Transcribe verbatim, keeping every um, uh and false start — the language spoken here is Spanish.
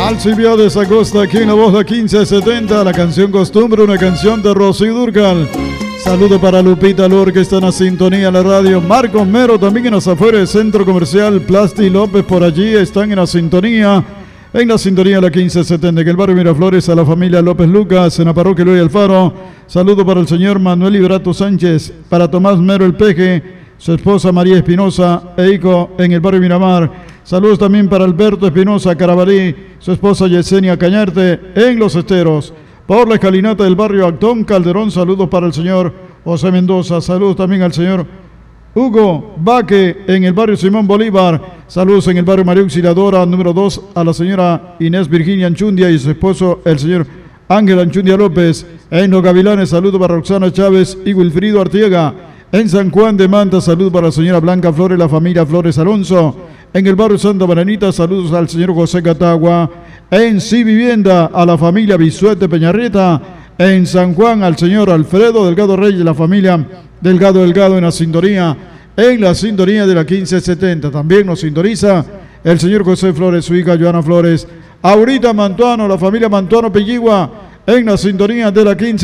Alcibiades Acosta, aquí en la voz de quince setenta, la canción Costumbre, una canción de Rocío Dúrcal. Saludo para Lupita Lor, que está en la sintonía de la radio. Marcos Mero, también en las afueras del Centro Comercial Plasti López, por allí están en la sintonía. En la sintonía de la quince setenta, en el barrio Miraflores, a la familia López Lucas, en la parroquia Eloy Alfaro. Saludo para el señor Manuel Liberato Sánchez, para Tomás Mero El Peje, su esposa María Espinosa e hijo en el barrio Miramar. Saludos también para Alberto Espinosa Carabalí, su esposa Yesenia Cañarte en Los Esteros. Por la escalinata del barrio Actón Calderón, saludos para el señor José Mendoza. Saludos también al señor Hugo Baque en el barrio Simón Bolívar. Saludos en el barrio María Auxiliadora número dos a la señora Inés Virginia Anchundia y su esposo el señor Ángel Anchundia López. En Los Gavilanes, saludos para Roxana Chávez y Wilfrido Artiega. En San Juan de Manta, saludos para la señora Blanca Flores, la familia Flores Alonso. En el barrio Santa Maranita, saludos al señor José Catagua. En Sí Vivienda, a la familia Bisuete Peñarrieta. En San Juan, al señor Alfredo Delgado Reyes, la familia Delgado Delgado en la sintonía. En la sintonía de la quince setenta. También nos sintoniza el señor José Flores, su hija Joana Flores. Aurita Mantuano, la familia Mantuano Pelligua, en la sintonía de la quince.